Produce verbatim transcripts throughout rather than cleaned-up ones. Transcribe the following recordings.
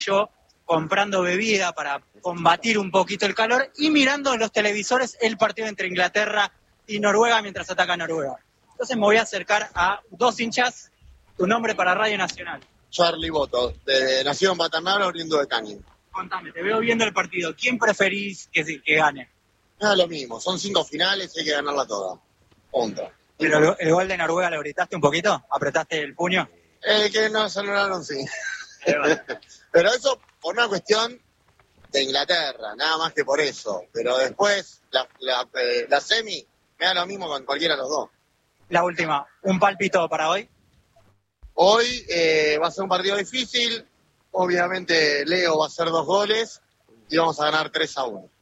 yo comprando bebida para combatir un poquito el calor y mirando en los televisores el partido entre Inglaterra y Noruega mientras ataca Noruega. Entonces me voy a acercar a dos hinchas. Tu nombre para Radio Nacional. Charlie Boto, de nacido en Batamaro, oriundo de Canning. Contame, te veo viendo el partido. ¿Quién preferís que, que gane? No es lo mismo, son cinco finales y hay que ganarla toda. Punto. ¿Pero el, el gol de Noruega lo gritaste un poquito? ¿Apretaste el puño? El que nos anularon, sí. Pero eso por una cuestión de Inglaterra, nada más que por eso. Pero después, la, la, eh, la semi, me da lo mismo con cualquiera de los dos. La última, ¿un palpito para hoy? Hoy eh, va a ser un partido difícil. Obviamente Leo va a hacer dos goles y vamos a ganar tres a uno.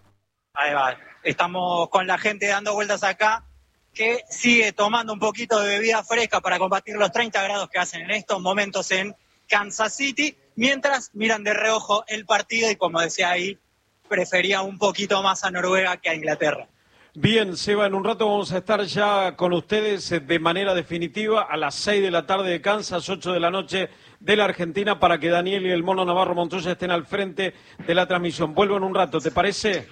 Ahí va. Estamos con la gente dando vueltas acá, que sigue tomando un poquito de bebida fresca para combatir los treinta grados que hacen en estos momentos en Kansas City, mientras miran de reojo el partido y, como decía ahí, prefería un poquito más a Noruega que a Inglaterra. Bien, Seba, en un rato vamos a estar ya con ustedes de manera definitiva a las seis de la tarde de Kansas, ocho de la noche de la Argentina, para que Daniel y el Mono Navarro Montoya estén al frente de la transmisión. Vuelvo en un rato, ¿te parece?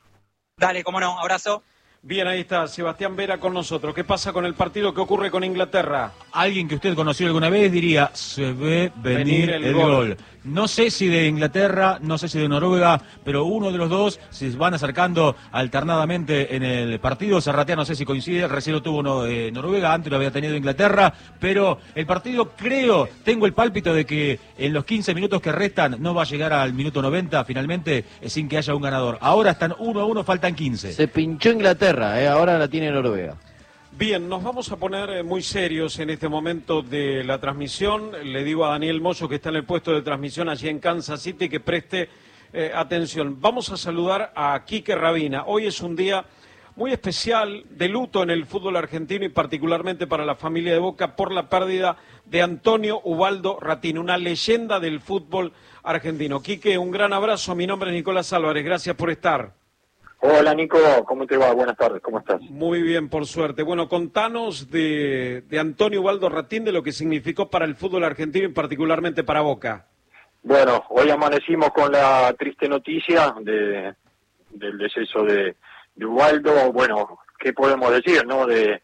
Dale, cómo no, abrazo. Bien, ahí está Sebastián Vera con nosotros. ¿Qué pasa con el partido? ¿Qué ocurre con Inglaterra? Alguien que usted conoció alguna vez diría, se ve venir, venir el, el gol. gol. No sé si de Inglaterra, no sé si de Noruega, pero uno de los dos se van acercando alternadamente en el partido. Zarratea no sé si coincide, recién lo tuvo uno de Noruega, antes lo había tenido Inglaterra, pero el partido, creo, tengo el pálpito de que en los quince minutos que restan no va a llegar al minuto noventa finalmente sin que haya un ganador. Ahora están uno a uno, faltan quince. Se pinchó Inglaterra, eh, ahora la tiene Noruega. Bien, nos vamos a poner muy serios en este momento de la transmisión. Le digo a Daniel Mosso, que está en el puesto de transmisión allí en Kansas City, que preste eh, atención. Vamos a saludar a Quique Rabina. Hoy es un día muy especial de luto en el fútbol argentino y particularmente para la familia de Boca por la pérdida de Antonio Ubaldo Ratín, una leyenda del fútbol argentino. Quique, un gran abrazo. Mi nombre es Nicolás Álvarez. Gracias por estar. Hola Nico, ¿cómo te va? Buenas tardes, ¿cómo estás? Muy bien, por suerte. Bueno, contanos de, de Antonio Ubaldo Ratín, de lo que significó para el fútbol argentino y particularmente para Boca. Bueno, hoy amanecimos con la triste noticia de, del deceso de, de Ubaldo. Bueno, ¿qué podemos decir, no? De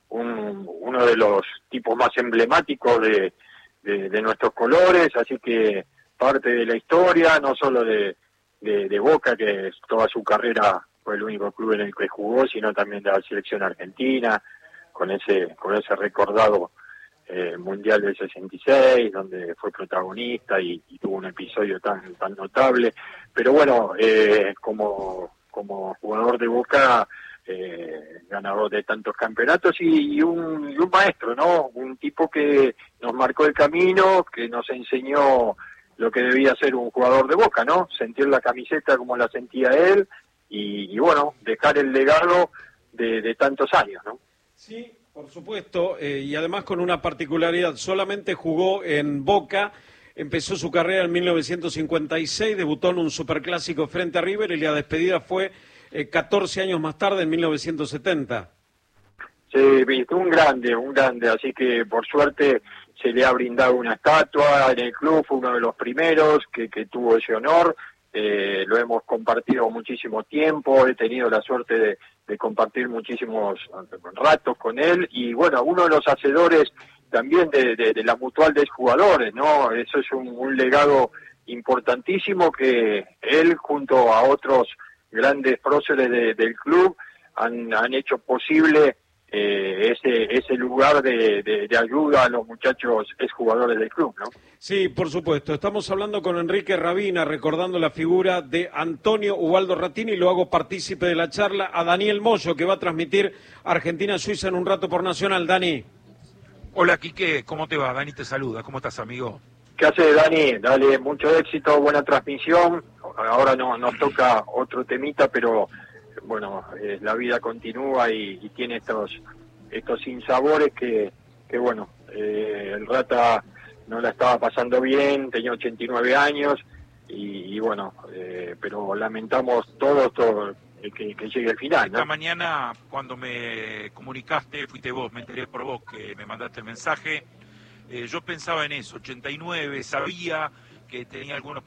un, uno de los tipos más emblemáticos de, de, de nuestros colores, así que parte de la historia, no solo de, de, de Boca, que toda su carrera fue el único club en el que jugó, sino también de la selección argentina, con ese con ese recordado eh, Mundial del sesenta y seis, donde fue protagonista y, y tuvo un episodio tan tan notable. Pero bueno, eh, como, como jugador de Boca, eh, ganador de tantos campeonatos y, y, un, y un maestro, ¿no? Un tipo que nos marcó el camino, que nos enseñó lo que debía ser un jugador de Boca, ¿no? Sentir la camiseta como la sentía él, y, y bueno, dejar el legado de, de tantos años, ¿no? Sí, por supuesto, eh, y además con una particularidad, solamente jugó en Boca, empezó su carrera en mil novecientos cincuenta y seis, debutó en un superclásico frente a River y la despedida fue eh, catorce años más tarde, en mil novecientos setenta. Sí, un grande, un grande, así que por suerte se le ha brindado una estatua en el club, fue uno de los primeros que, que tuvo ese honor. Eh, lo hemos compartido muchísimo tiempo, he tenido la suerte de, de compartir muchísimos ratos con él y bueno, uno de los hacedores también de, de, de la mutual de jugadores, ¿no? Eso es un, un legado importantísimo que él junto a otros grandes próceres de, del club han, han hecho posible Eh, ese ese lugar de, de, de ayuda a los muchachos exjugadores del club, ¿no? Sí, por supuesto. Estamos hablando con Enrique Rabina, recordando la figura de Antonio Ubaldo Ratín, y lo hago partícipe de la charla a Daniel Mosso, que va a transmitir Argentina-Suiza en un rato por Nacional. Dani. Hola, Quique, ¿cómo te va? Dani te saluda. ¿Cómo estás, amigo? ¿Qué haces, Dani? Dale, mucho éxito, buena transmisión. Ahora no, nos toca otro temita, pero bueno, eh, la vida continúa y, y tiene estos estos sinsabores que, que bueno, eh, el Rata no la estaba pasando bien, tenía ochenta y nueve años y, y bueno, eh, pero lamentamos todos todo, eh, que, que llegue el final, ¿no? Esta mañana cuando me comunicaste, fuiste vos, me enteré por vos que me mandaste el mensaje, eh, yo pensaba en eso, ochenta y nueve, sabía que tenía algunos